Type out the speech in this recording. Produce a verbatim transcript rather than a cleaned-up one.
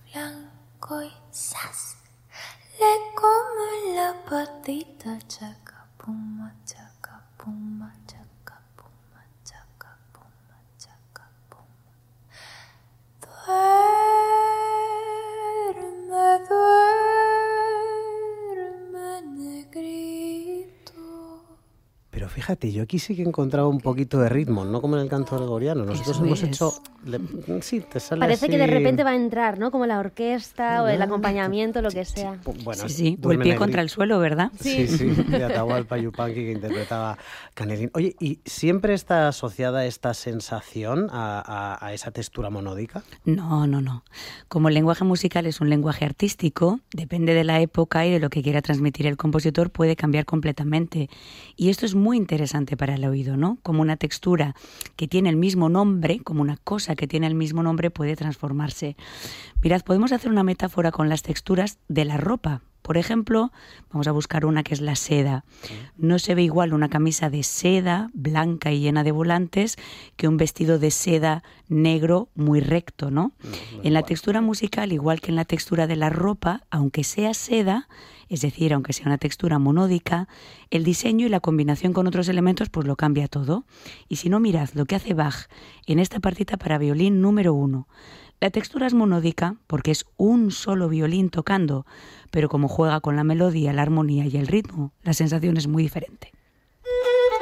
blanco y sas. Le come la patita, chaca, puma, chaca, puma, chaca, puma, chaca, puma, chaca, puma. Duerme, duerme, negrito. Pero fíjate, yo aquí sí que he encontrado un poquito de ritmo, no como en el canto gregoriano. Nosotros Eso hemos es. hecho... le- sí, te sale Parece así... que de repente va a entrar, ¿no? Como la orquesta o el Ah, acompañamiento, lo que sí, sí. sea. Bueno, Sí, sí, o el Duerme pie Negri- contra el suelo, ¿verdad? Sí, sí, de Atahualpa Yupanqui, que interpretaba Canelín. Oye, ¿y siempre está asociada esta sensación a, a- a esa textura monódica? No, no, no. Como el lenguaje musical es un lenguaje artístico, depende de la época y de lo que quiera transmitir el compositor, puede cambiar completamente. Y esto es muy interesante para el oído, ¿no? Como una textura que tiene el mismo nombre, como una cosa que tiene el mismo nombre, puede transformarse. Mirad, podemos hacer una metáfora con las texturas de la ropa. Por ejemplo, vamos a buscar una que es la seda. No se ve igual una camisa de seda blanca y llena de volantes que un vestido de seda negro muy recto, ¿no? No, no En la igual. textura musical, igual que en la textura de la ropa, aunque sea seda, es decir, aunque sea una textura monódica, el diseño y la combinación con otros elementos pues lo cambia todo. Y si no, mirad lo que hace Bach en esta partita para violín número uno. La textura es monódica porque es un solo violín tocando, pero como juega con la melodía, la armonía y el ritmo, la sensación es muy diferente.